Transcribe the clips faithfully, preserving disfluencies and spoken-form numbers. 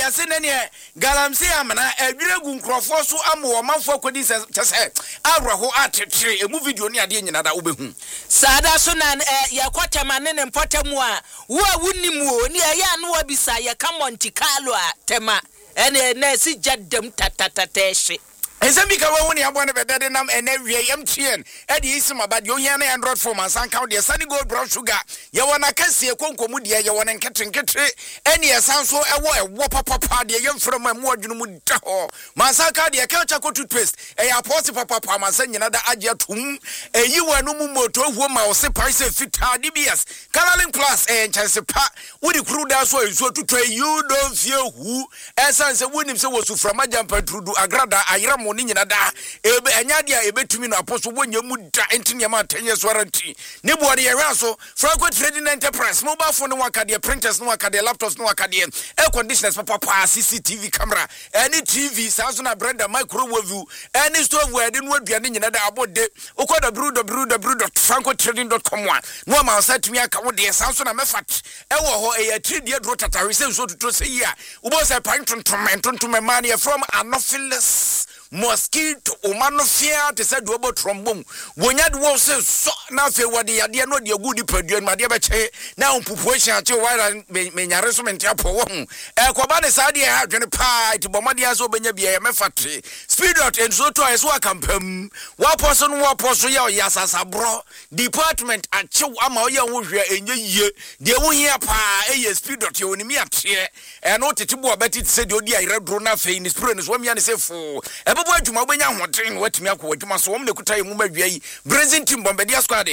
wiase ne ne galamse amana adwire gu nkrofo so amo manfo kodi se se awraho atetre emu video ne ade nyina da obehu sada so na yakotama ne ne mpotemu a wo a wunimu ni aya no wabisa ya ka Monte Carlo a tema ene na si jaddam tatatateshe Ezemi ka woni abone bedede nam ene wie M T N e de isima ba de ohia na Android phone ansan ka de Sunny Gold Brown Sugar ye wona kase konkomu de ye wona nketenketre ene esanso ewo ewo papa de ye mframa mu adwunu mu da ho mansan ka de Kelcha ko toothpaste e ya pose papa mansan nyina da age atum eyi wanu mu moto huo ma o se price fita D B S Coloring Plus e chance pa wodi kru da so ezo tutu you don't fear who esanse wonim se wosu frama jampa trudu agrada ayra mo ni nyina da ebe anyade a ebetumi no aposo wonya mu da enti ma tanye so aranti ne bo de yera so Franco Trading Enterprise mobile phone no wakade printers no wakade laptops no wakade air conditioners papa C C T V camera any T V Samsung brand microwave any stove where de no aduane nyina da abode ukoda w w w dot franco trading dot com one no ma set me aka wo de Samsung na mefat e wo ho e ya three D draw tatare se so to say ya ubo say pint tonton tonton man from Anopheles mosquito umanofia te said do trombone wonya de wo se so na fe wode yade no de agudi paduan ma de be che na umpupuation ache wira menyare so mente apo wo hu e ko ba de sade ha dwene pa ti bomade aso benya bia ya mefatre speed out and so to eso akampam wa poso no wa poso ya yasasa bro department ache ama o ya wo hwe enye yie de wo hia pa e ye speed out ye onimi ate e no tete bo abati se de odi ayre dro na fe ni spray no so mi ane se fo ebo adwuma obenya hoten watimi akọ adwuma so wom ne kuta emu madwa yi brazil team bombardier squad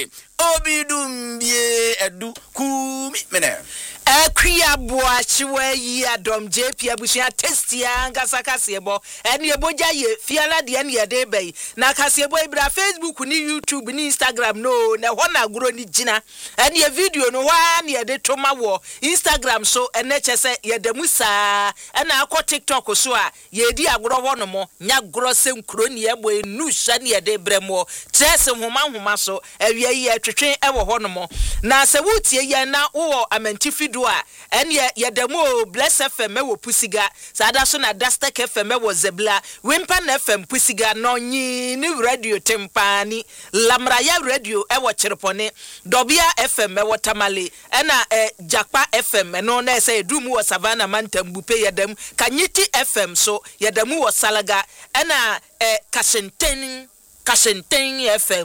obidum bie edu kumi mena Akria boachiwa yi adom J P abusia testia ngasa kasebo ene eboja ye fiala de ene ye de bai na kasebo ibra Facebook ni YouTube ni Instagram no na ho na agro ni gina ene ye video no wa na ye de toma wo Instagram so ene chese ye de musa ene akọ TikTok so a ye di agro wo no mo nya gro se nkuro ni ye boy nu sha na ye de bremo chese homa homa so ewie ye twetwe e wo ho no mo na se wutie ye na wo amentifi do a ene yedemo Bless F M wo pusiga sada so na Dastek F M wo Zebla Wimpan F M pusiga no nyi ni radio tempani Lamraya radio e wo Chirpone Dobia F M wo Tamale ena eh, Jakpa F M no na say edumu wo Savannah Mantambupe yedem Kanyiti F M so yedemu wo Salaga ena eh, Kashenten Kashenten F M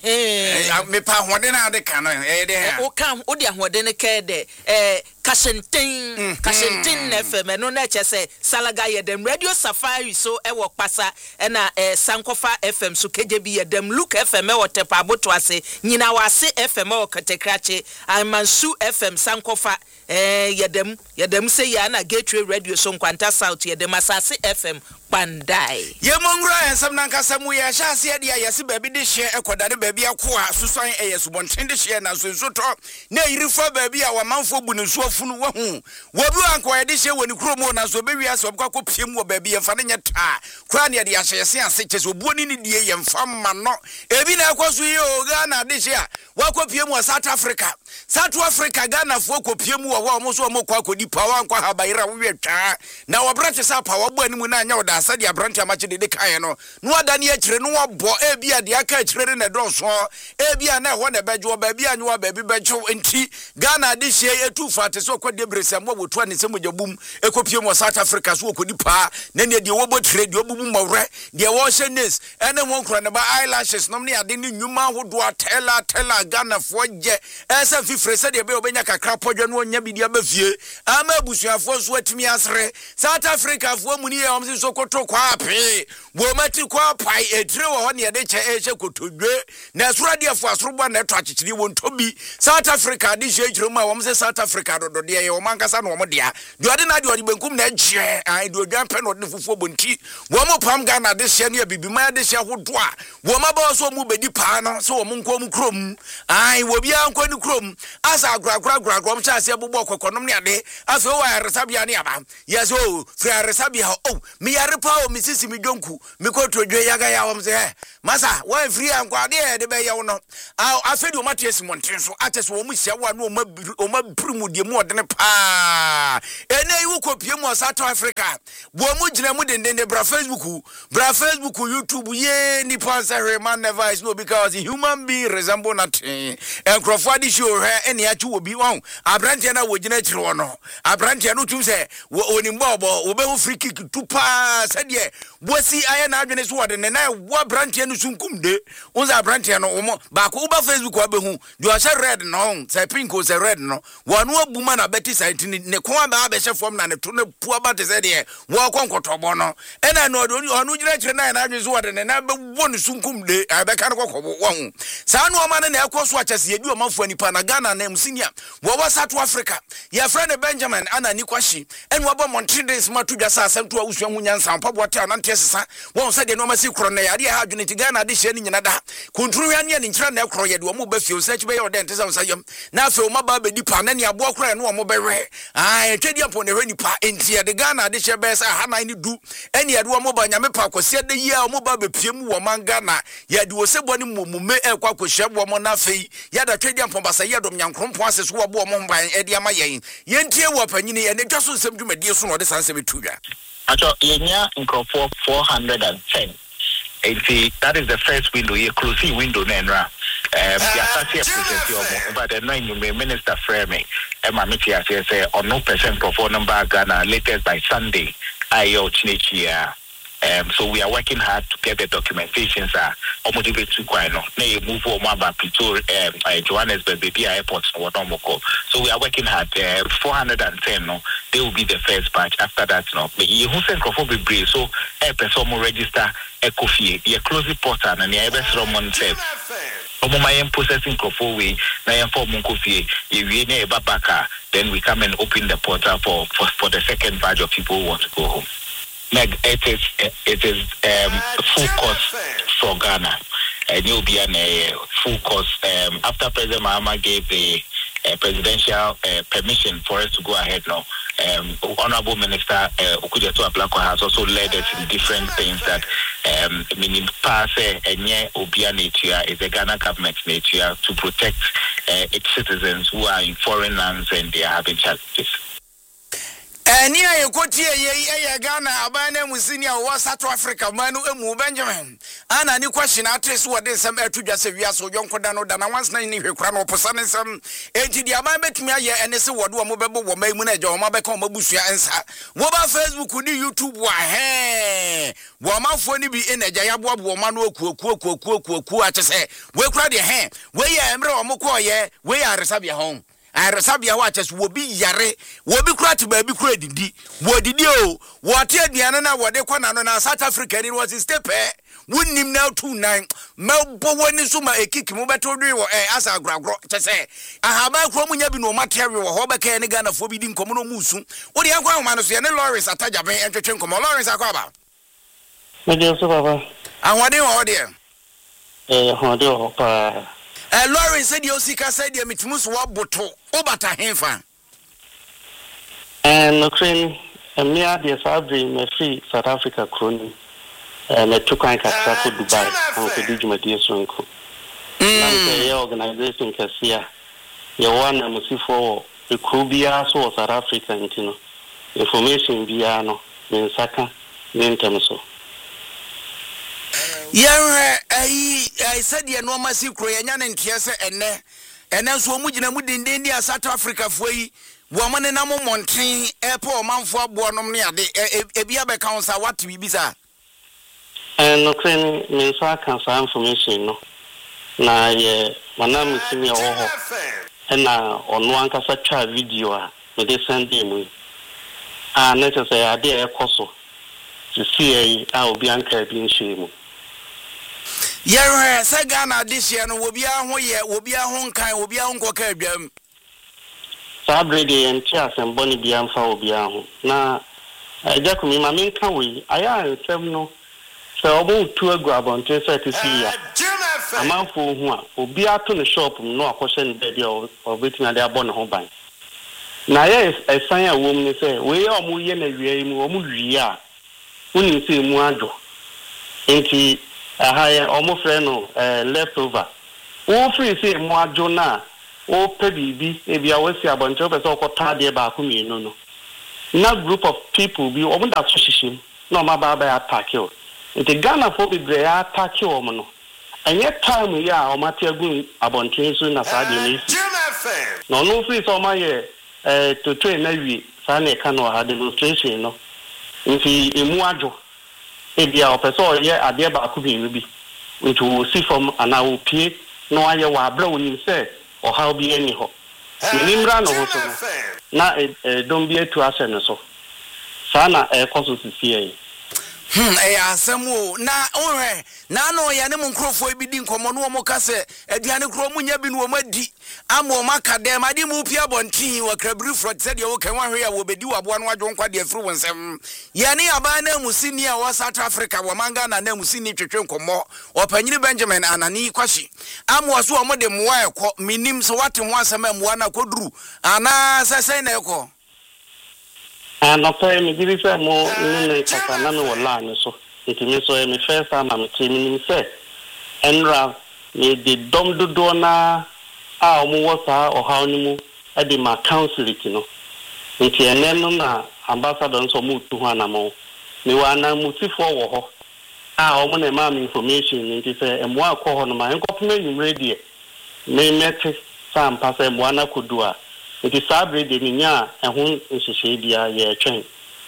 eh me pa hode na de kan eh de o kan o de hode ne ke de eh Kashenten Kashenten F M no na chese Salaga yedem Radio Safari so e wo Kpasa e na eh, Sankofa F M so kejebi yedem Luke F M e wo Tepa Aboto ase nyina wase F M e wo Katekrache Amansu F M Sankofa eh yedem yedem se ya na Gateway Radio so Nkwanta South yedem Asase F M Bandai ye mongra ensam na nkasa mu ye sha ase de yesi baby de hye ekodade baby akoa susan eyesu bonten de hye na so nsoto na yirifa baby a wamanfo bu ne so afunu wa hu wobi anko ye de hye woni kromo na so bewi ase obka ko piem wo baby ye fa ne nyeta kra ne de ahyese ase kyese obuoni ne die ye mfa ma no ebi na akwaso ye o Ghana de hye wa ko piem wo South Africa South Africa Ghana fo ko piem wo wa mo so mo kwa kodi pa wa anko habaira wo wetwa na wobrate sa pa wo bo animu na anya wo da asa de abrante amache de de kan no no adane akire no wo e bia de aka akire ne donso e bia na ho na bejo ba bia anwa ba bi bejo enti Ghana de hye etu fate so kwade bresam wo botu ane semojabum ekopie mo South Africa so kodi pa na ne de wo bo trade de obubu mawre de wo hye nes ene won kro ne ba eyelashes no ne ade ne nwuma hodo atela tela Ghana fo je esa fifre se de be obenya kakra podwe no nya bidia ba fie ama abusuafo so atimi asre South Africa fo mu ni e omsi so koto kwa ape wo mati kwa pai etire wo ne de che e che kotodwe na surade fo asrobo na eto akikiri wo ntobi South Africa de hye kire mu a wo mse South Africa dodo de ye wo mankasa no wo de a de ade na de ode benkum na gye ai de odwan pe no de fufuo bonti wo mo pam Ghana de hye ne bibima de hye hodo a wo maba so mu bedi pa no so wo nko mu krom ai wo bia nko ni krom asa agragra agragra mo cha se bobo kokonom ne ade aso wo aresabia ne aba yes o frɛ aresabia o me yare pa o misisi mi donku mi ko todwe yaga ya wo mse masa wa free ankwa de de be ye wo no afedi o maties monten so ates wo mu sia wa no o ma primu de mu odene pa ene yi wo kopie mu South Africa wo mu gina mu denden de bra Facebook bra Facebook YouTube ye ni pansa man never is no because human being resemble nothing enkrofo adi show he ene achi wo bi won abrante na wo gina kire wo no abrante no tum se oni mbobo wo be ho free kick tupa sade bosi aye na adwene so wode ne na wo abrante no sunkum de unza abrante no wo ba ko ba Facebook wa be hu do a red no say pink o say red no wo no abuma na beti site ne ko ba be she form na ne to ne pu ba te say de wo konkotobo no ena no do onu gina kire na na adwene so wode ne na be wo ne sunkum de be ka ne kokobo wo hu sa no ma na ekoso achase edu o manfo nipa na Ghana na msinia wo wa South Africa ya friend Benjamin ana ni kwashi enu abo Montreal smatu dwa sa asem to awusua hu nyansa mpaboa te anante sesa wo se de no ma si kro na ya de ha adwene ti Ghana de hye ni nyina da kontro hwa ne ni nkyira na ekro ye de wo ba fie search be ye odent se sayam na afi o ma ba be dipa na ne abo kro no mo be we ah twedi apo ne hwe nipa entie de Ghana de hye be sa ha nan ni du eni ye de wo mo ba nyame pa kwose de yi a mo ba be pie mu wo man Ghana ya de wo se bo ni momume ekwa kwhye bo mo na fei ya da twedi apo ba sa ye dom nyankrompo ase so wo bo mo mban e de ama yen yentie wo panyini ene dwa so nsem dwumadi so no de sanse betudwa acho yenya nkrofo four hundred ten. That is the first window, a closing window, Nenra. Um, the associate process, but the nine you may minister framing, Emma Mitia says, or no percent for number Ghana latest by Sunday. I O Chinichia. Um, so we are working hard to get the documentation. Sir, motivate to quite no. May move on about Pretoria, um, Johannesburg, baby airports, or Watomoko. So we are working hard. Uh, four hundred ten. No, they will be the first batch. After that, no. But you who send for brave. So a person will register a coffee. You close the portal and you have a Roman said. My processing coffee, na form coffee. If we need a babaka, then we come and open the portal for, for for the second batch of people who want to go home. It is it is um, full cost for Ghana, and you'll be on a full cost. Um, after President Mahama gave the uh, presidential uh, permission for us to go ahead now, um, Honorable Minister uh, Okujeto Ablako has also led us in different things that um, meaning pass and yeah, Obia nature is the Ghana government nature to protect uh, its citizens who are in foreign lands and they are having challenges. Eni aye kotie ye ye Ghana abana musini a wo South Africa manu emu Benjamin ana ni question address wo de sem atudwa se wiase odwonko da no da na once na ni hwekura no posa ne sem enti di aban betumi aye ene se wodo wo bebo wo mai mu na eja wo mabeka wo mabusua ensa wo ba Facebook ni YouTube wa he wo mafo ni bi ene eja ya boabo wo manu okuo kuo kuo kuo kuo kuo atese we kura de he we ye emre wo mko ye we ya resabia home Arasabia watches will be yare, will be cratty baby credit. What did you? What yet Diana, what they call on South Africa? It was a step, eh? Wouldn't him now two nine. Melbo when is summa a kick, Mobato or as a grab to say. I have my chromium no material or Hobaka and Ghana forbidding Comono Musu. What do you want, Manus and Lawrence at Tajabe and Chachin Como Lawrence Akaba? My dear Sababa. And what do you order? Eh, Hondo. Uh, Lawrence said you see said you mitmus wa boto obata henfa and Ukraine and me are the Sabri me free South Africa crony and me took an kasa Dubai and to do my dear sonko and the organization kasia you want to see for the Kubia so South Africa you know information biano in Saka in Tamaso. Yeah, I I said you no masi kro yanya ne ntiese ene ene so mu gina mu dindin dia South Africa foi wo mo ne na mo monten epo manfo abo nom ne ade ebia be kan sa what bibisa and no kren me so kan sa information no na ye manam simi wo ho na ono ankasa twa video a me de send dem a na te say ade e koso to see a obi anka bi nhemu. Yere se Ghana this year no obi aho ye obi aho nkan obi aho nkoka adwam sabrede enti asemboni bi amfa obi aho na ejakumi ma menka we aya nsem no se obo tu agu abonte se te si ya amanfo hu a obi ato ne shop no akohye ne bebe o obetina de abo ne ho ban na ye esan a wom ne se we ye omo ye na wiai mu omo wi a uni se mu adwo enti aha ye omo frɛ no eh leftover wo free say mo adwo na wo pe bibi e bia wo si aboncho pe so okota de ba ko mienu no na group of people bi omo da so hihim na omo ba ba attack you the Ghana for be bre attack you omo no enye time ya omo ate agun aboncho so na sa de ni no no free so ma ye eh to train na wi sa na ka no ha demonstration no nti emu adwo e bia opeso ye ade ba ko mienu bi nti si from ana wo pie no aye wa abra woni se o how be any ho nimra no ho so na e don be to asene so sana e koso sisi Hmm, eh, asemo na onwe na no ya ne monkrofo e bi di nkomo no mo ka se aduane kro mo nya bi no mo adi amo maka dem ade mu pia bontin wa krabri frot se de wo kan wa hwe ya wo bedi wabo no adwo nkwa de fru wonsem ya ne aba na musini a wa South Africa wo manga na na musini twetwe nkomo opanyini Benjamin Anani kwashi amo so mo de moa ekọ minim so wate ho asema moa na koduru ana sese na ekọ and after me give say mo ni kaka na me wala ni so itimi so me first time am timi say enra me de dom dodo na a omo wasa o ha oni mu e de ma council it no nti ene no na ambassador nso mu tu ho na mo me wa na mutifo wo ho a omo na ma information nti say emo akọ ho no ma enkopo na nyumre die me meti sam pa say mo na kodu a it is sabre de nya ehun nhihye bia ye twen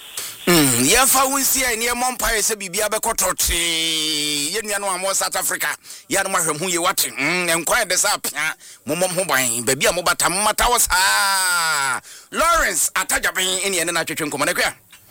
mm ye fa wunsi ai ne monpae se bibia be kotote ye nua no amo South Africa ya no mahwem hu ye wate mm enkwan de sa pia momom ho ban ba bia mo bata mata wo sa Lawrence Atajaben ene ne na twetwe nkomo na kwa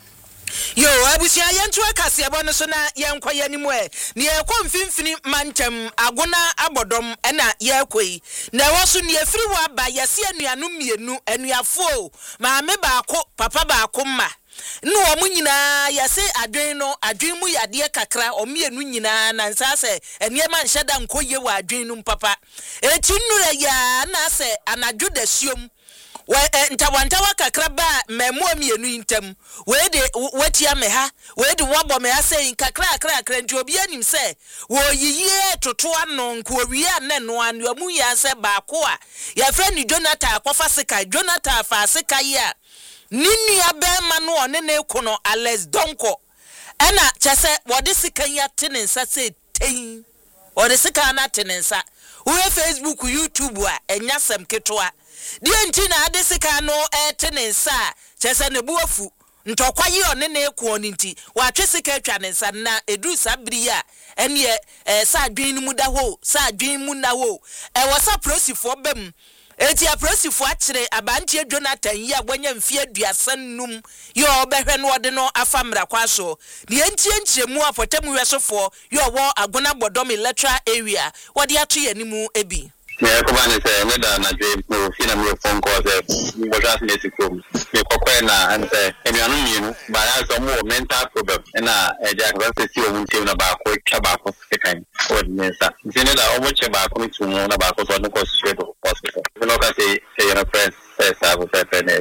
yo abusia yentu akase ebo no so na yenkwa yanimu e ne ekọ mfimfini mantem agona abodom ena yekoi na woso ne efiri wa ba yase anuanu mienu anuafo maame baako papa baako ma no omu nyina yase adwen no adwen mu yade kakra omienu nyina na nsase eniema nhada nkoye wa adwen no papa eti nnura ya na se anadwo da siom we ntawantawa kakra ba memu amienu intam we de watia me ha we de wabo me ase kakra kakra kakra nti obi anim se wo yiye toto ano nko wi ane no anu amu ya se ba ko a ya fra ni Jonathan akwafa seka Jonathan fa seka ya ninu ya be ma no one na ekono Alex Donko ena chese wode seka ya tenensa se ten wode seka na tenensa we Facebook YouTube a enya sem ketwa die nti na adesika no etenensa chese ne buafu ntokwa yi one na eku oni nti wa twesika atwa ne nsa na edu sabri a ene eh sa adwen mu da ho sa adwen mu na ho e wo sa prosifo bam eti a prosifo akire abantie Jonathan yi abonye mfie aduasa num yo obehwe no ode no afamra kwaso die ntie nkyeremu apotem hwesofo yo wo agona bodom electoral area wode ato yanimu ebi me ko ba ne se me da na dwe mo fi na me phone call se mo just me ti kom me kokwe na an se enuanu mienu ba ya so mo mental problem na e ja ka se ti o mun ti na ba ko twa ba ko se kan o ne sa jene da o mo che ba ko tu mo na ba ko so no ko se do hospital no ka se se your friend se sa bo se ne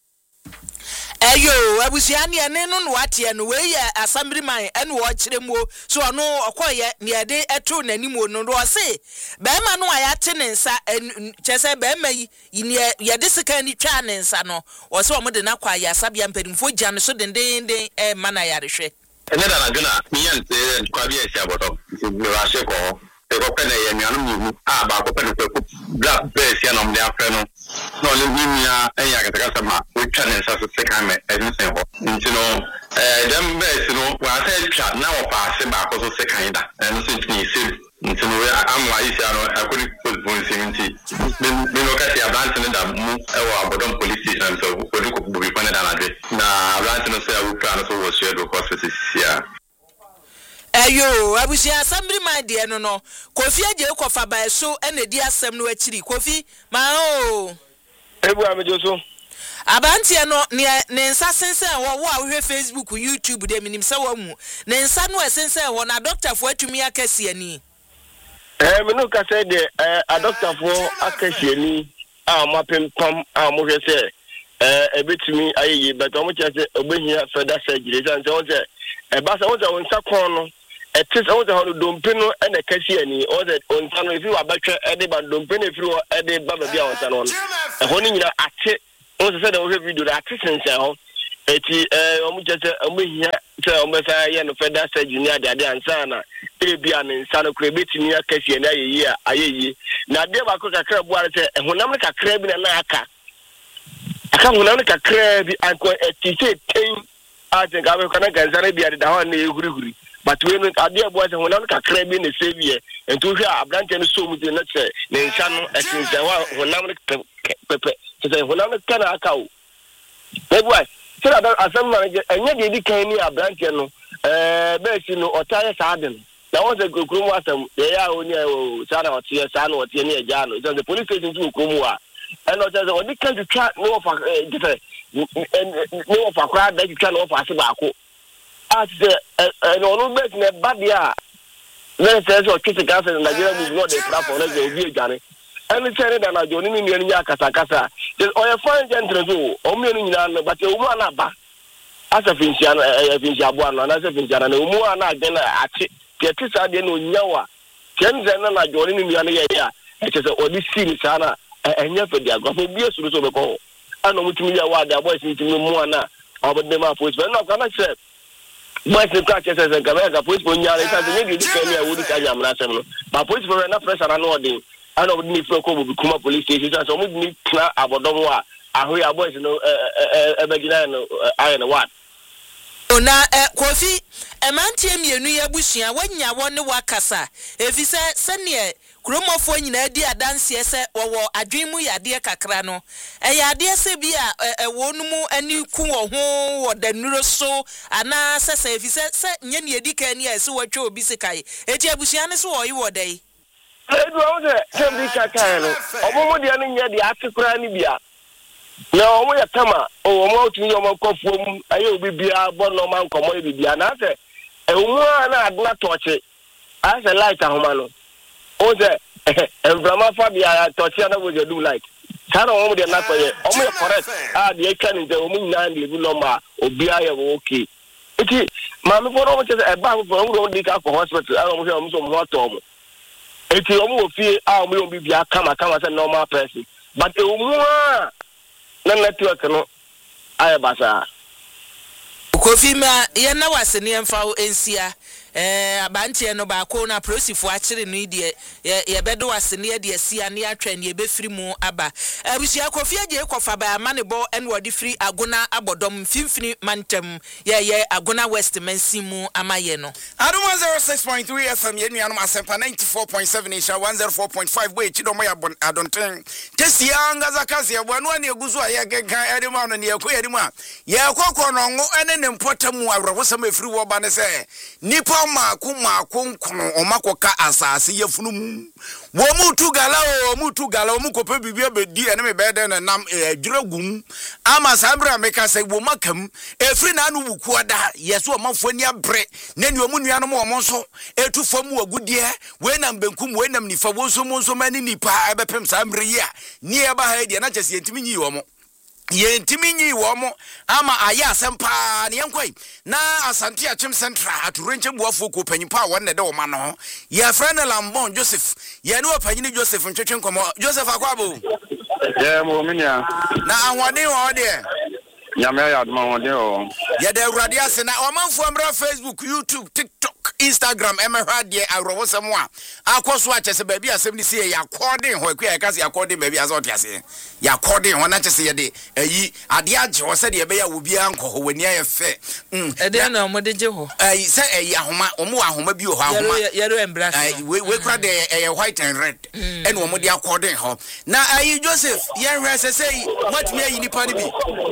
eyo abusiani ene no no watie no we ya assembly man ene wo kiremu so no okoye ne ade eto nanimo no do se be ma no ayate ne nsa chese be ma yi ne ye de sika ni twa ne nsa no wo se wo de na kwa ya sabia mpadimfo gya no so denden den e ma na yarehwe ene da na gna mi yan se kwa bi e sia bodo mi wa se ko e ko pene ye mi anu mi a ba ko pene ko bra be sia no mi afre no no le mi ya e ya ka ka sama we twa ne nsa so se kan me e ni se ho nti no eh dem be se no wa se twa na wo pa se ba ko so se kan da e no se ni se nti no amwa isia no akuri ko bon se nti me no ka ti abant ne da mu e wo abodon police station so ko di ko bu bi pana da na de na abant no se awu plan so wo se do hospital sia eyo abusia assembly man de no no Kofi aje kofa ba so ene di asem no akiri Kofi ma o ebu amejoso abantie no ne ne nsa sense wo wo ahwe Facebook YouTube de minim se wo mu ne nsa no sense wo na doctor fo atumi akasi ani eh me no ka say de eh a doctor fo akasi ani a mo pempam a mo hwe se eh ebetumi ayeyi but o mo che se obehia further surgery san se o se e ba se o se o nsa kon no it is all the whole dompino and the Cassiani, or the on San if you are better at the dompino if you are at the Baba on San on. A honey at it, also said over video that and so. Eti eh omujete omihia se omesa ye no feda sa junior de ade ansana e bia ne nsano kra betimi akasi na ayeyi a ayeyi na de ba ko kakra buare se honam kakra bi na aka aka honam kakra bi anko eti se ten a je ga be kana ganzare bia de da ho na ehuri huri but we no ade buare se honam kakra bi ne sevie ento hwe abrante no so mu de na se ne nsano eti se wa honam pepe se honam kana aka o boy so that asem manager enye de di kan ni abrante no eh be si no otaye saaden na won se kokrum asem ye ya oni o sana otie sana otie ni eja no the police station to kokrum wa and o say odi kan to try no of different no of akra da to try no of ase ba ko as the no no be na badia na say so kiti gas na Nigeria move no dey trap for na dey obi ejare and say that na joni ni ni nya kasa kasa o ye fine gentleman so o me ni nyina no but o mu ana ba asa finchia no e finchia abo ano na asa finchia na o mu ana agena ate tie tisa de no nyawa kenze na na joni ni ni ye ya e say o di sin sana enya fe dia gofo bi esuru so be ko ana mutumi ya wa da boys ni tumi mu ana o be dem police na kana say boys ni ka che say ga ga police bo nya le say ni di kan ya wudi ka nya mra sem no ba police bo na pressure na no odin I know we for ko bi kuma police station so we need na abodom wa ahoya boys no eh eh begina no iron what ona eh Kofi emantie mienu ya busua wanya won ne wakasa efise sene kromofo nyina di adanse ese wo adwenmu yade kakra no eh yade se bi a wonmu ani ku wo ho wo danuro so ana sese efise se nye ne edika ni ese wo twa obi sekai eti abusua ne so wo yi wo dai edu o se sembi kaka no omomo de ani nya de atekura ni bia na omo ya tama o omo otuni omo kofuom aye obi bia bo no man komo e bia na se e omo na adna toche as a light ahoma no o se embrama fa bia toche na wo je do light kana omo de na koye omo ya correct ah de kan nje omo nyina de bi no ma obi aye wo okay iti ma me for omo che e ba for omo de ka for hospital ah omo se omo so mo atom eti omo ofie ah omo obi bia kama kama se normal person but e omo na network no aye basa Kofi ma ye na wasene emfa ensia eh abantie no ba ko na prosifo akire no ide ye bedo wasene de asia ne atwan ye befiri mu aba abusia Kofi age kofa ba manebo en wodi free agona abodom fimfini mantem ye ye agona west mansimu amaye no adom one oh six point three F M ye nuanom asempa ninety-four point seven isha one oh four point five we chido mo ya adonten tesia ngaza kaze ebo no na eguzu aye genkan edema no ne yakọ edema ye kokọ no ngo ene ne mpotamu awrewosam efiri wo ba ne se nipa maako maako nkono omakoka asase yefunu mu wo mu tu gala o mu tu gala o mu kope bibia bedi ene me bede na nam adwiragum ama sabra meka se wo makam efiri na anu buku ada yeso omafo ni abre na ni omu nua no mo mo so etu fam wagudie we nam benkum we nam nifa wo so mo so mani nipa ebepem sambre ya ni e ba ha dia na chese yentimi nyi wo mo yentimi nyi wo mo ama aya asempa ne yankoi na asante achim central aturenche buafo ko panyimpa wonne de wo ma no ye friend Lambon Joseph ye ne opanyini Joseph ntwetwe nkomo Joseph akwabo ye mo minia na anwode wo de nyame ya aduma wonde o ye de urade ase na omanfo amra Facebook YouTube TikTok Instagram emehwa de awrowosem a akoso achese ba bi asem ni se ya according ho akua ya kase according ba bi asa otiase ya according ho na chese ye de ayi ade age ho se de be ya obi anko ho wani ayefe mm e de na omode je ho ayi se ayi ahoma omo ahoma bi ho ahoma ye ro embrace ayi we we kra de eh, white and red and omode according ho na ayi Joseph ye hwe se sei what me ayi nipa ni bi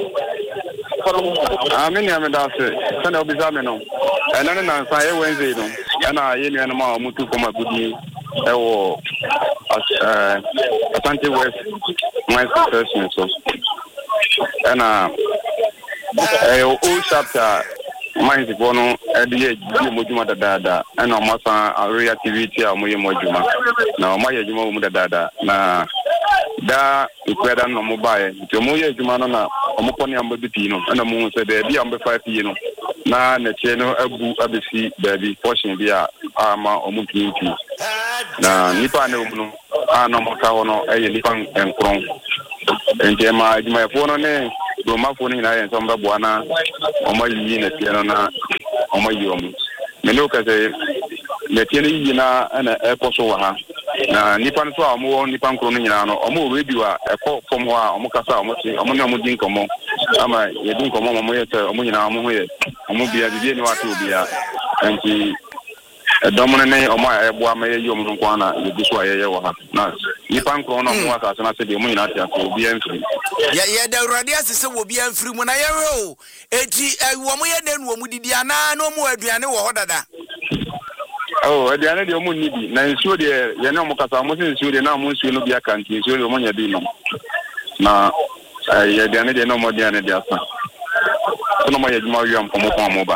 amini amedase sana obizame no enane na nsa ye Wednesday no ana ye nua no ma mutu koma gudi ewo eh Asante West my session so ana eh o chapter mind bono ediye di mojuma dada ana masa area activity a moye mojuma na moye juma mu dada na da ikweda no mobile to moye juma no na omukoni ambebi no ana mu se de bi ambe five yi no na na tie no abu abesi baby portion bi a ama omu pinti na nipa na omu no ana mo ka hono eye nipa enkron ente ma adima fo no ne do ma fo ni na yen so mbabo na omo yi na tie no na omo yi omu me no ka se na tie no yi na na ekoso wa ha na nipa no so a omo nipa nkron no nyina no omo radio a ekọ fom ho a omo kasa omo ti omo ne omo din komo ama ye din komo omo ye se omo nyina omo ho ye omo bia bia ni watu bia enti edomone ne omo ebo ama ye yom no kwa na ye biso aye ye wo ha na nipa nkron no omo asa na se de omo nyina tia ko bia mfiri ya ya da urade asese wo bia mfiri mu na ye ho eti wo mo ye nenu omo didi ana na omo aduane wo ho dada oh aduane de omo nibi na nsuo de ye na omo kasa omo se nsuo de na omo nsuo no bia kanti nsuo de omo nya di no na ya aduane de no omo aduane de asa no mo ye juma wi am komo kwa mo ba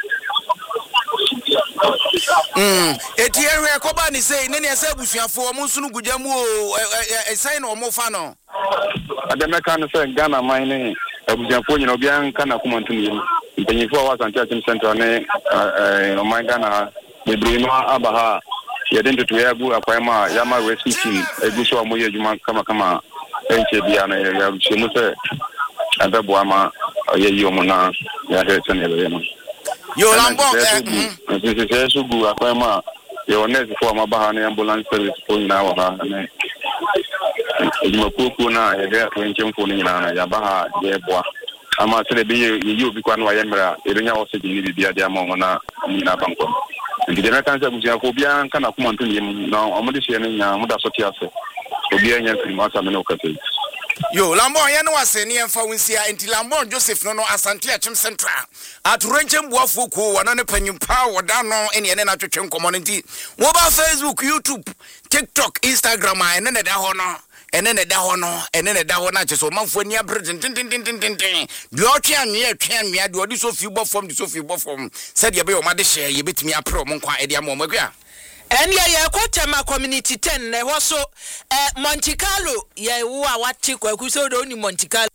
mm eti ehwe koba ni sei ne ne esa abusuafo omo nsunu gujamu o esai na omo fa no adameka no se Ghana man ne abusuafo nyina obi an kana kuma ntumi mpanyifo wa Asante Team Center ne eh o man Ghana bebre no abaha ye den to ya bu akwama ya ma rescue team eguso omo ye juma kama kama enche bia na ya chemu se adabo ama ye yomo na ya hete ne le no yo lambo eh eh so gu akwama ye onese for mabaha na ambulance service for na wa ha ne ejuma popo na ye ga twenty mfo ni na ya baha ye boa ama sele bi ye yi obi kwa na ya mra erenya oxygen ni bibia dia ma na ni na banko ndi na kan sa busia ko bia kan akoma nto ni na omode hye ne nya moda so tiase obi anya kiri ma sa me no kate yo lambo ye no wase ne emfa wonsia enti lambo Joseph no no Asante Team Center aturenchem buafo ko wona ne panyimpa woda no ene ne na twetwe nkomo nti wo ba Facebook, YouTube, TikTok, Instagram a ene ne da ho no ene ne da ho no ene ne da ho na che so manfo ni abre tin tin tin tin tin tin bi o twa anwe atwa anwe de odi so fi bo fom di so fi bo fom said ye be o ma de share ye betimi apro mo nkwa e de am mo magua ene ye kwotema community ten ne ho so eh Monte Carlo ye wo a wate kwaku so do ni Monte Carlo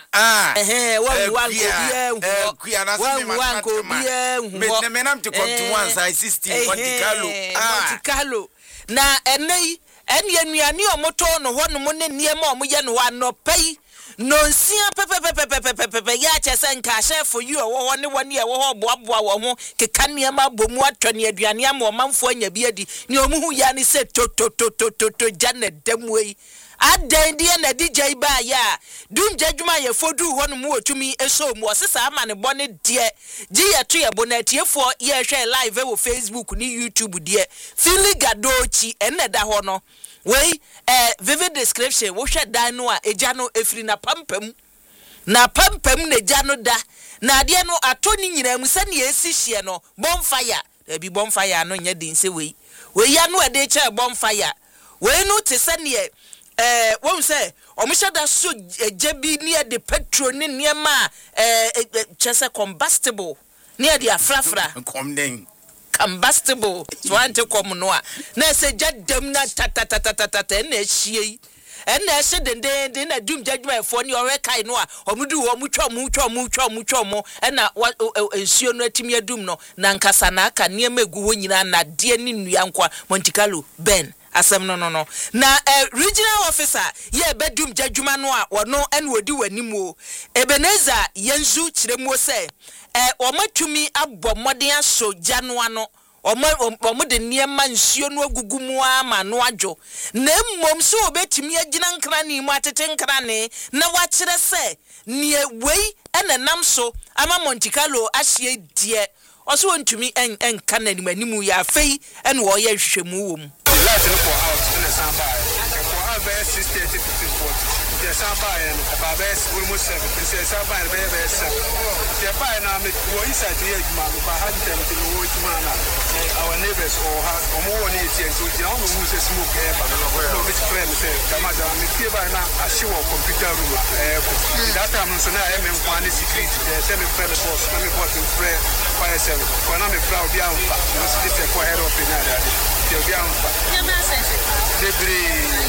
ah eh wo wa go bia hu kuya na se me ma ko bia hu me me nam to come to one size sixteen Monte Carlo ah Monte Carlo na ene ene anuane omoto no ho no mo ne niema omoye no wa no pai no nsia pepepepepepepe ya chese nka chef you wo ho ne woni e wo ho boaboa wo ho keka niema bomu atwane aduane am o manfo anya biadi ni omuhu ya ni se to to to to to jane demwei adan dia na D J ba ya dum jadwuma ye fodu ho no mu otumi eso mu osesa ama ne bone de gi ye to ye bonatiefo ye hwe live wo Facebook ni YouTube de fili gadochi enne da ho no wei eh vivid description wo hwe dan no a eja no efiri na pampam na pampam na eja no da na de no atoni nyina mu se ne esi hye no bonfire e bi bonfire no nya din se wei wei ya no e de che bonfire wei no te se ne eh won say omushada so jebi near the petrol ni niema eh chese combustible near the afrafra come then combustible so ante come no a na se jadam na tatatatata na hie ena se dende de na dum jadwuma fo ni ore kai no a omudu wo mutwa mutwa mutwa mutwa mo ena ensuo no atimi adum no na nkasa na aka niema egu ho nyina na de ni nnua nkwa Monte Carlo Ben asem no no no na uh, regional officer ye bedum jadwuma no a wono en wodi wanimu Ebenezer Yenzu kiremu se eh omatumi abbo moden aso janua no omo de niema nsuo no agugumu ama no adwo na mmom so obetimi agina nkra ni mu atete nkra ne na wakire se nie wei enenam so ama Monte Carlo ahye die oso ntumi en en kanani manimu ya fei en wo ye hwehwemu wom life in for house in the samba for our sixty to fifty the samba and about almost seven the samba and baby the buy now me wo inside here ma ba had them to wo man our neighbors or has or more need to so the only who say smoke eh but no bit friend say kama da me tie ba na a show computer room eh that time so na em nkwan secret say me friend boss na me boss friend fire seven for na me proud be am fa no see the for head of in that nti obi amfa debri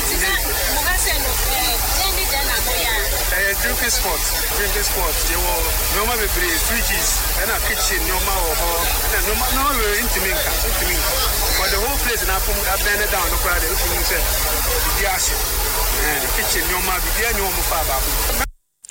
eh drinking spot drinking spot je wo no ma bebre fridges and a kitchen no ma wo ho na no ma no we intiminka intiminka for the whole place na pum abend down no crowd if you say the gas eh the kitchen no ma bi dia no mo fa ba ko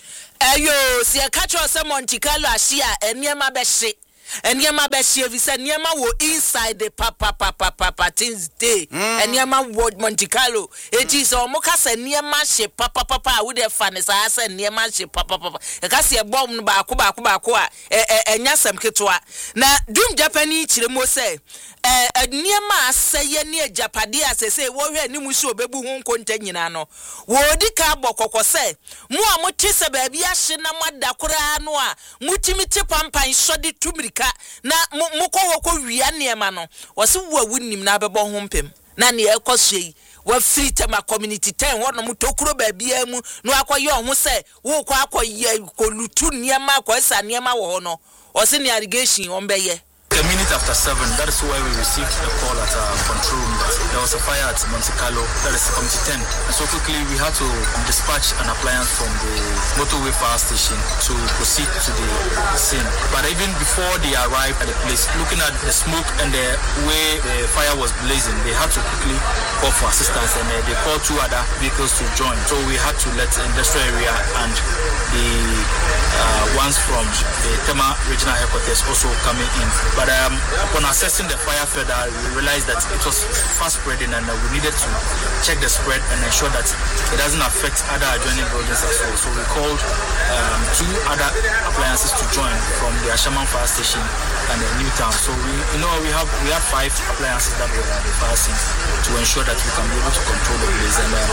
ayo si e catch us Monte Carlo ahia eniema be hye eniema be hye visa eniema wo inside the papa papa papa things day eniema wo Monte Carlo it is o mo kasa eniema hye papa papa wo de fa ne sa asa eniema hye papa papa e kasa e bom no ba ko ba ko ba ko a enya sam ketwa na dum Japanese chire mo say eh eniema aseye ne Japade asese wo hwe ni musi obebu hu nkonta nyina no wo di ka bokoko say mu a mo tese ba bi ahye na mwada kora no a mutimi te pampan sode tumirika na mukọ wọkọ wia niema no wose wo awunim na bebo ho mpem na ne ekosue wa free tema community ten wo no mutokuro ba bia mu no akoye ho se wo kọ akoye kolutu niema akosa niema wo ho no wose ne irrigation on beye. A minute after seven, that is why we received a call at our control room that there was a fire at Monte Carlo, that is Committee ten. And so quickly we had to dispatch an appliance from the motorway fire station to proceed to the scene. But even before they arrived at the place, looking at the smoke and the way the fire was blazing, they had to quickly call for assistance, and uh, they called two other vehicles to join. So we had to let the industrial area and the uh, ones from the Tema regional headquarters also coming in. But um, upon assessing the fire further, we realized that it was fast spreading, and uh, we needed to check the spread and ensure that it doesn't affect other adjoining buildings as well. So we called um, two other appliances to join from the Ashaman fire station and the Newtown. So we, you know, we have we have five appliances that were at the fire scene to ensure that we can be able to control the blaze, and uh,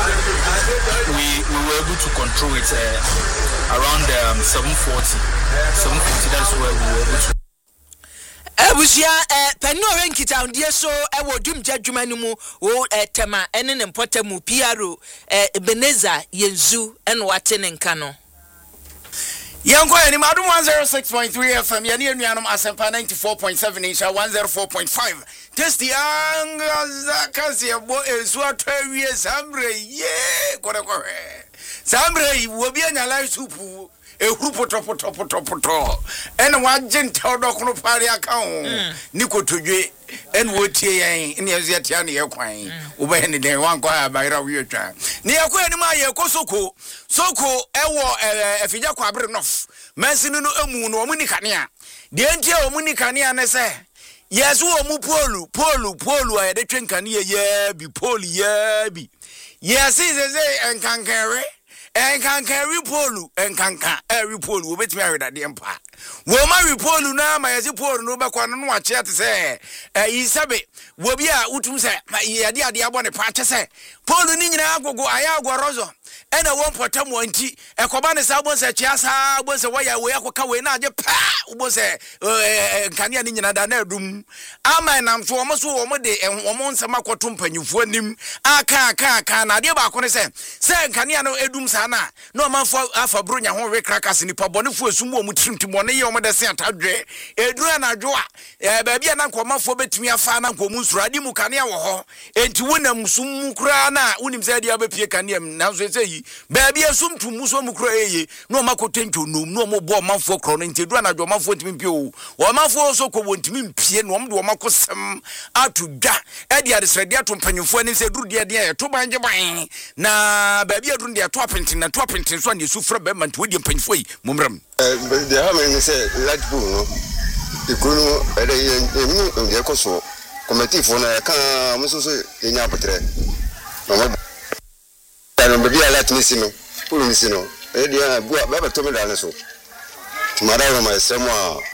we we were able to control it uh, around um, seven forty. seven forty. That's where we were able to. Ebusia eh penu renkita ndie so e wodum jadwuma ni mu wo tema ene ne mpota mu P R O eh Beneza Yenzu ene wate ne nka no Yanko eni madum one oh six point three F M ya ne anuanum asempa ninety-four point seven insha one oh four point five testi anga zakasi ebo esu atwawie sambre ye kore kore sambre wo bia nya live soup e hupo topo topo topo to ene wa genta odokono pare aka ho ni kotodwe ene wo tie yen ne yazu atia ne yakwan wo ba ne den wan kwa bayra wi atwa ne yakwan ni ma ye kosoko soko ewo afija kwa abre nof mansinu no emu no omuni kanea de entie omuni kanea ne se yesu omu polu polu polu ayede twenkanea ye bi polu ye bi yesi ze enkankere enkankan ripolu enkankan e ripolu obetimi aweda de empa wo ma ripolu na ma yesi polu no be kwa no ache ate se eh isabe wo bi a utum se yade ade abone pa ache se polu ni nyina agogo aya agorozo ena won potamu anti ekoba ne sa bon se chiasa bon se waya we akoka we na age pa bon se nkania ni nyina da na adum ama nam so omo so omo de omo nsama kwoto mpanyufo anim aka aka aka na de ba ko ne se se nkania no edum sa na no amanfo afa bronya ho we krakas ni pa bonefo asum omo trimtim ne ye omo de se atadwe edura na adwo a ba bia na nkomafo betumi afa na nkomu surade mu kanea wo ho enti wonam sum kura na wonim se dia ba pie kanea na so se baby asum tumu so mukro eye no makotencho no no mo bo manfo kro no ntedura na dwo manfo ntimi pie o o manfo so ko wontimi mpie no mo de makosem atudwa e dia de srede ato mpanyufo ani se duru dia dia to banje ban na baby aduru dia to apenti na to apenti so na sufra be man to wodi mpanyufo yi momram eh de ha me se light bull no ikunu e de emi de koso committee fo na ka mo so so enya apotre no no be a let me see no pull me see no e dia bua ba ba to me da ne so tumara ro ma se mo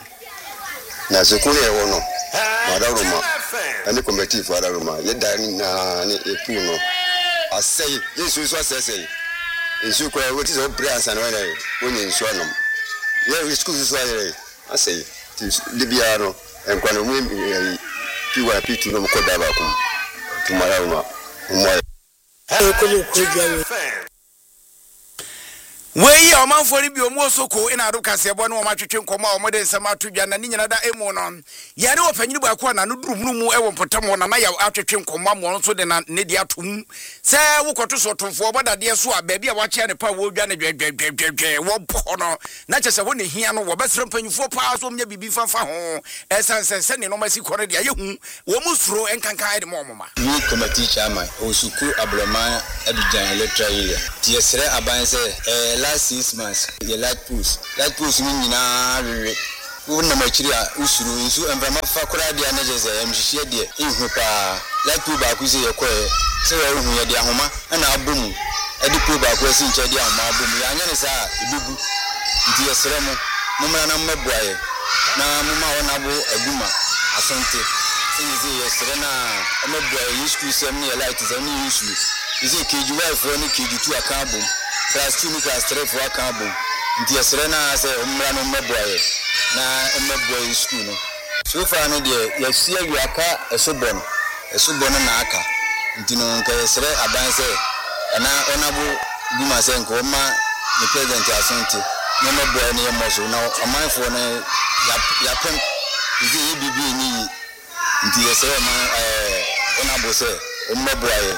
na so ku ne wo no mara ro ma ani committee for ro ma ye da ni na ni e pu no asai yesu so asai yesu ko we ti so prayer san no ne woni nso no ye we school so ayere asai ti de bia no en kwa no mu piwa pitu no ko da ba ku tumara ro ma mo Wey o man for bi o mo soko ina do kase bo no o ma twetwe nkoma o mo de nsema to dwa na ni nyina da emu no ye ne o panyi bu akwa na no drum no mu e wo potam na na ya atwetwe nkoma mo so de na ne de atom se wo koto so tonfo oboda de so a ba bia wa che ne pa wo dwa ne dwedwedwedwe wo bo no na chese wo ne hia no wo besere panyufo pa so mnya bibi fafa ho esanse se ne no masi kore de ayehu wo mu suro enkanka de mo moma ni committee chairman o suku abloma Abidjan electoral area ti esere aban se eh last six months the light pools light pools ni nyina wewe wo na machiri a usuru nsu embrama fa kora dia na jeze emhihie de ihu pa light pool ba ku se yekoe se wo hu ye de ahoma na abomu edi pool ba ku se nche de ahoma abomu ya anya ne sa ebibu nti yesere mo mumra na mmeboaye na muma wona bo aguma asante se yesere na mmeboaye school sem ne light sem ne issue is K G Y for ni K G two akabum class two ni class three for akabum nti yesere na se umra no meboaye na meboaye school no so far no de yesia wiaka esobon esobon na aka nti no nka yesere aban se na onabo guma se nko ma ni president asante na meboaye ne yemoso na amanfo ne yapem izi bibi ni nti yesere ma eh onabo se meboaye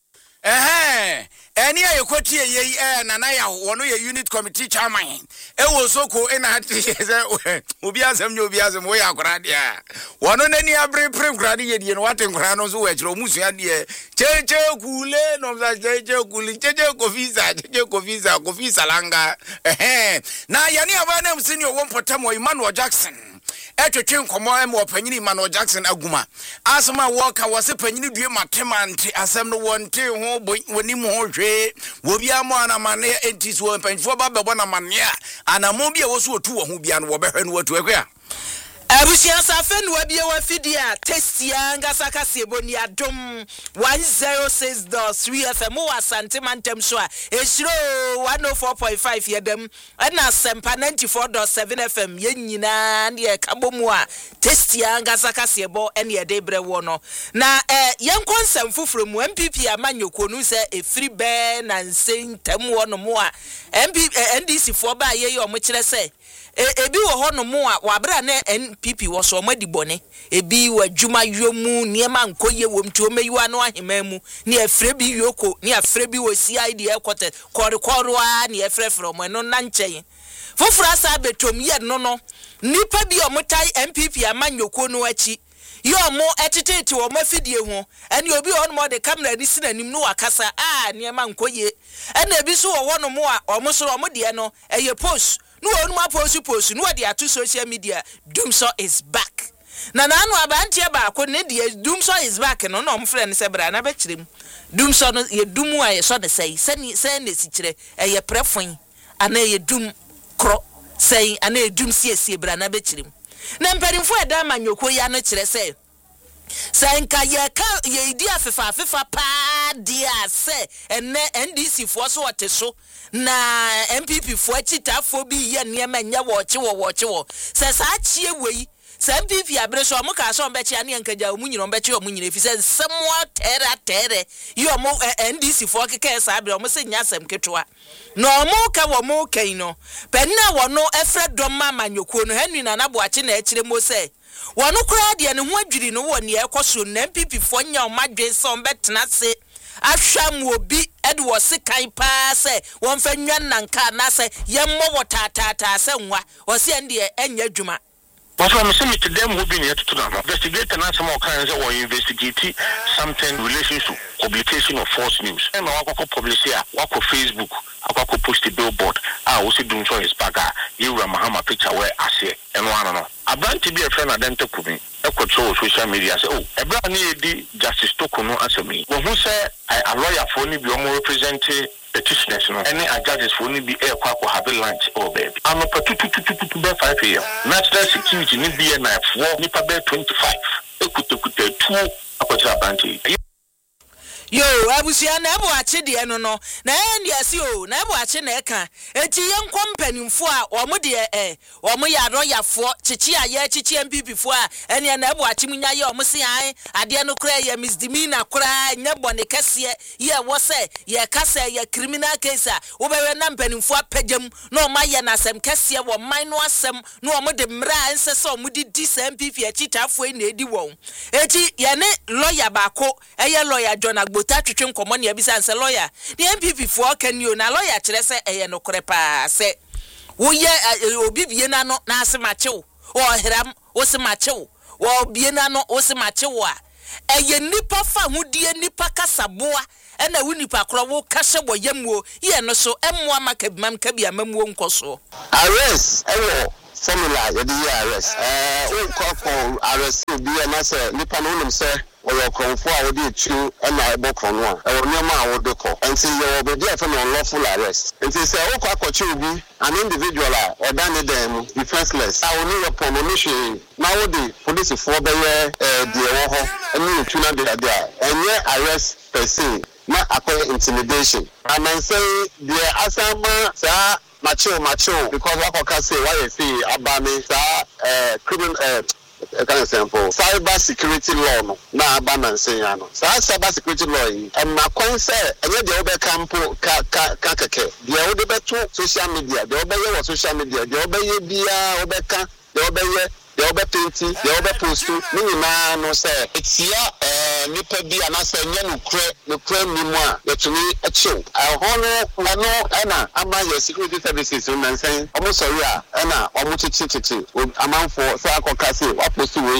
eh eni ayekotie ye eh nana ya wono ye unit committee chairman e wo soko e na ati se obi asem nye obi asem wo ya akora dia wono nani abre prem kora de ye die no waten kora no so we kire omusua de cheche kule no za cheche kule cheche kofisa cheche kofisa kofisa langa eh na yani abana msini wo mpotamo Emmanuel Jackson etwetwe nkomo em opanyini Emmanuel Jackson aguma asema woka wose panyini due matemanti asem no wonte ho woni mu ho hwe wo bia mo ana mane entis wo panyfo ba bebo na mane anamo bia wo so otu wo ho bia no wo behwe no watu akwa Abusia safe no abie wa fidia testia ngasa kase boni adom one oh six point three F M wa santimantem so a esiro one oh four point five yedem na sempa ninety-four point seven F M ye nyina na ye kabomu a testia ngasa kase bo ene ye de bre wo no na eh yen konsem fufuro mu M P P amanyoko nu se efiri be na nsentam wo no mu a M P N D C fo ba ye yo mo kire se ebi wo ho no mu a wabra na N P P wo so madibone ebi wa djuma yomu niema nkoye wom ti o meyiwa no ahemamu ni afre bi yoko ni afre bi wo C I D ekote kore kore a ni afrefre mo no na nchen fofura sa betom ye no no nipa bi o mutai M P P amanyoko no achi yo mo etitete wo mafidie ho ene obi ho no mo de camera ni sinanim no wakasa a niema nkoye ene ebi so wo no mo a o mo so o mo de no eye post no one more post post no dey to social media Doomso is back na na no abantie ba ko ne dey Doomso is back no no mo friend se bra na be kirem Doomso no ye dumu aye so de sei se ni se na si kire eye prefon ana ye dum kro sei ana ye dum siesie bra na be kirem na mperimfo eda manyoko ya no kire sei Sanka ye ka ye di afefa afefa pa dia se ene N D C fo so wote so na M P P fo achitafo bi ye niema nya wo che wo wo che wo se sa chie wei se M P P abre so mo ka so mbe che ane nkaja o munyiro mbe che o munyiro fi se semwa tere tere yo mo N D C fo keke sa abre o mo se nya sem ketwa no mo ka wo mo kan no pe na wo no efre dom manyoko no hanwi na na bo ache na akire mo se wonu kura de ne ho adwiri no wo ne ekoso na M P P fo nya o madwen se on betena se ahwam obi ede wo se kan pa se won fa nwan nanka na se yemmo wo tatata se nwa wo se ende enya adwuma But I'm saying to them who been here to them, investigate and some more kinds of investigate something in relation to publication of false news. And I will publish here, walk on Facebook, I will post a billboard. I will see Doomso is back. You will Mahama picture where I say, and one no. I brand to be a friend identical to me. I control social media. Say, oh, a brand new Justice Tokuno answer me. But who say I a lawyer for me be more representing petitioners, no, any judges for me be air quack or have a lunch or baby. I'm a two two two two two by five a.m. National security need be a knife four nipa bear twenty five. Ekute kute two akwatra banti. Yo, abusia na ebo ache de no no. Na endi asi o, na ebo ache na eka. Eti yen kompanimfo a omo de eh, omo ya royafo, chichi aye chichi M P P fo a, ene na ebo ache munya ye omo se an, ade no kra ye misdemeanor kra, nya bone kese ye wo se, ye kase ye criminal case a, wo be na mpanimfo apagam, na omo ye na asem kese wo man no asem, na omo de mra ense se omo di di M P P a chitafo e na edi won. Eti ye ne lawyer baako, eye lawyer John Agbota twetwe nkomo ne abisa nse lawyer the M P P for can you na lawyer kire se eye no kore pa se wo ye obi bie na no na ase machew wo hram wo se machew wo bie na no wo se machew a eye nipa fa hodie nipa kasaboa e na wo nipa kro wo kase bo yamuo ye no so emmoa makabimam kabia mamuo nkoso arrest ewo formula ye di arrest eh wo ko arrest obi na se nipa no nim se or confo a wodi echu na eboko no a e woni ma a wodi ko enti ye obedi afa no unlawful arrest enti se wo kwa kwachi obi an individual a odane dem defenseless a woni weapon no hwe na wodi police for be ye de wo ho eni echu na de de a enye arrest per se na akoye intimidation and I say the asama sa macho macho because what can say why you see abami sa eh criminal eh kind of simple cyber security law no na abana say ya no sa cyber security law yi em na kon say enye de obe campo ka ka ka keke de obe beto social media de obe ye social media de obe ye bia obe ka de obe ye de obe twenty de obe post ni nyina no say etia eh nipa bi anasa enye no kre no kre nimu a yetumi echiw ahono no na ama your security services no nsan omo sorry a na omo chichi chichi amanfo say akoka say wa post we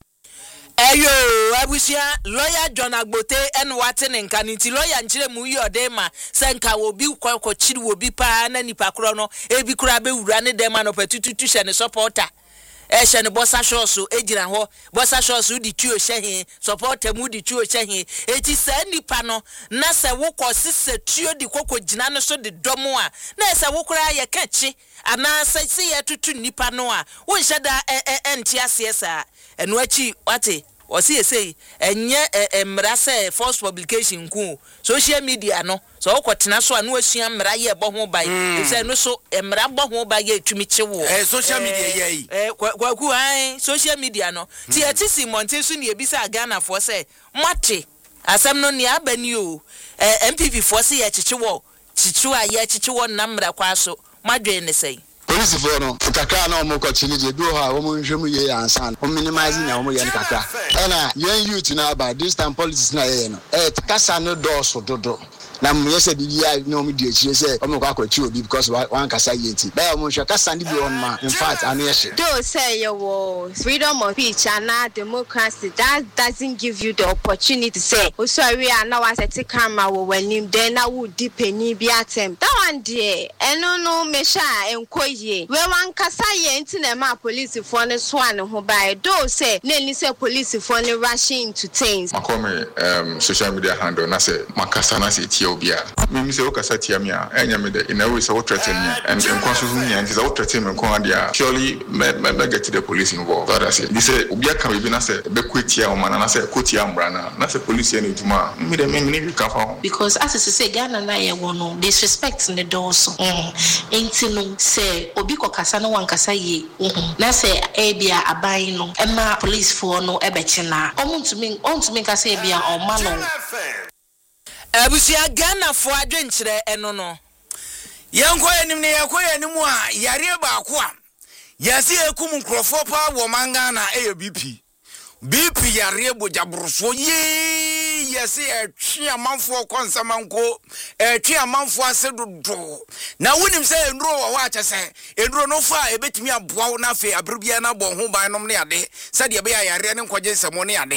Eyo abusia lawyer John Agbote en wate ne nka nti lawyer nchire mu yi odema se nka obi kwakọ chiri obi pa na nipa kro no ebi kura be wura ne dem no patututu hye ne supporter e hye ne bossa shoso ejira ho bossa shoso di tuo hye supporter mu di tuo hye eti se nipa no na se wokọ sise tuo di kokọ gina no so de domo a na se wokura ye kachi ana se se ye tutu nipa no a wo hye da enti asiesa enu achi wate osi esei enye emra se first publication ku social media no so okotena so anu asua mra ye bo ho bai se no so emra bo ho bai ye tumi chewo eh social media ye eh kwaku ai social media no ti etisi monte so ne ebisa Ghana for se mate asem no ne abani o M P P for se ye chichewo chichu a ye chichewo na mra kwa so madwe ne sei police for no kakra na omo ko chini je do ha omo nhwemu ye ansan o minimize na omo ye kakra na yen youth na about this time politics na ye no eh kasa no do so dodo na mo yese bibia na omo di echi se omo kwa kwachi obi because one kasa yenti ba omo hwe kasa ndi bi on ma in fact anu ye she do say you wo freedom of speech and democracy that doesn't give you the opportunity to say o sorry na wa set camera wo wanim then na wo di pani bi atem that one there eno no me sha enkoye we wan kasa yenti na ma police for ne so an ho bai do say na ni say police for ne rushing into things akome um social media handle na say makasa na say obia me say okasa tia me a enya me de in a way say what threaten me and in constitution me and say what threaten me kon dia surely me me get the police involved that I say this say obia kan we be na say be kwetia o man na say kwetia mbra na na say police e juma me de me me ka fa because as I say Ghana na ye wono disrespect in the door so enti no say obi kokasa no wan kasa ye na say e bia aban no e ma police for no e be china omuntumi ontumi kasa e bia o ma no abusia Ghana fo adwenkyere eno no yanko enim ne yakọ enimu a yare baako a yase ekum nkrofo pa wo mangana e B P B P yare bojabroso ye yase etwe amanfo konsamanko etwe amanfo asedodo na wonim se enro wo wa kyese enro no fa ebetimi aboa na fe abribia na bo ho ban nom ne ade sade be yare ne nkwaje nsemo ne ade